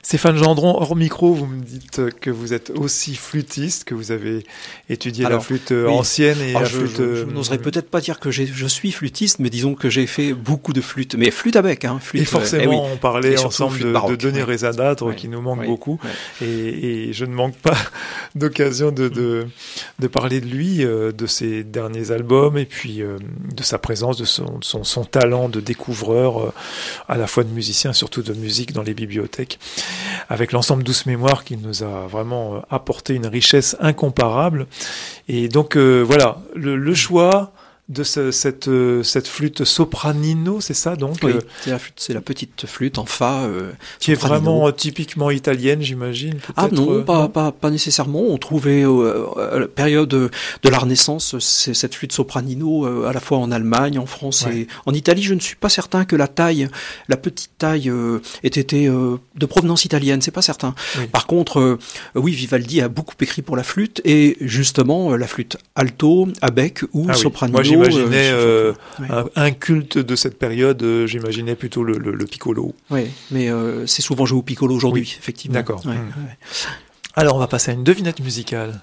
Stéphane Gendron, hors micro, vous me dites que vous êtes aussi flûtiste, que vous avez étudié la flûte ancienne et la flûte... Je n'oserais peut-être pas dire que je suis flûtiste, mais disons que j'ai fait beaucoup de flûtes. Mais flûte à bec, hein. Flûte, et forcément, on parlait ensemble de Denis Rezanadre, qui nous manque beaucoup. Ouais. Et je ne manque pas d'occasion de parler de lui, de ses derniers albums, et puis de sa présence, de son talent de découvreur, à la fois de musicien, surtout de musique dans les bibliothèques, avec l'ensemble Douce Mémoire qui nous a vraiment apporté une richesse incomparable. Et donc voilà, le choix de cette flûte sopranino, c'est ça donc? Oui, c'est la petite flûte en fa. Qui est vraiment typiquement italienne, j'imagine. Ah non, pas nécessairement. On trouvait à la période de la Renaissance cette flûte sopranino à la fois en Allemagne, en France et en Italie. Je ne suis pas certain que la petite taille ait été de provenance italienne. C'est pas certain. Oui. Par contre, oui, Vivaldi a beaucoup écrit pour la flûte et justement la flûte alto, à bec ou sopranino. Moi, j'imaginais un culte de cette période, j'imaginais plutôt le piccolo. Oui, mais c'est souvent joué au piccolo aujourd'hui, effectivement. D'accord. Alors, on va passer à une devinette musicale.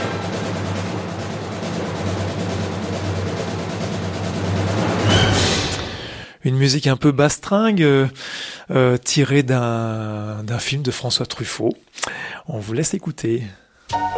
Une musique un peu bastringue, tirée d'un film de François Truffaut. On vous laisse écouter.